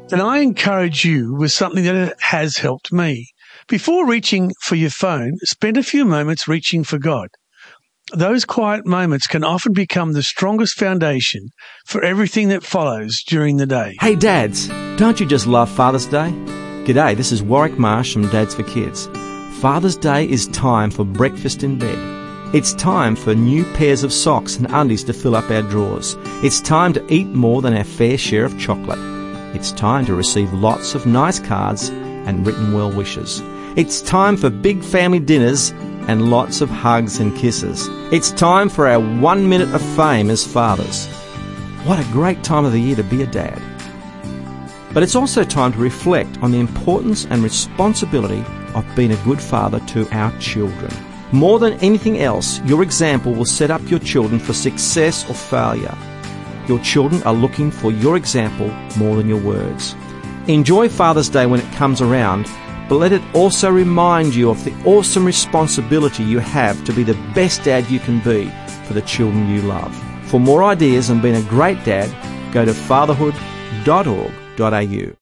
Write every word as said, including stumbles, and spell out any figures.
then I encourage you with something that has helped me. Before reaching for your phone, spend a few moments reaching for God. Those quiet moments can often become the strongest foundation for everything that follows during the day. Hey dads, don't you just love Father's Day? G'day, this is Warwick Marsh from Dads for Kids. Father's Day is time for breakfast in bed. It's time for new pairs of socks and undies to fill up our drawers. It's time to eat more than our fair share of chocolate. It's time to receive lots of nice cards and written well wishes. It's time for big family dinners and lots of hugs and kisses. It's time for our one minute of fame as fathers. What a great time of the year to be a dad. But it's also time to reflect on the importance and responsibility of being a good father to our children. More than anything else, your example will set up your children for success or failure. Your children are looking for your example more than your words. Enjoy Father's Day when it comes around, but let it also remind you of the awesome responsibility you have to be the best dad you can be for the children you love. For more ideas on being a great dad, go to fatherhood dot org dot a u.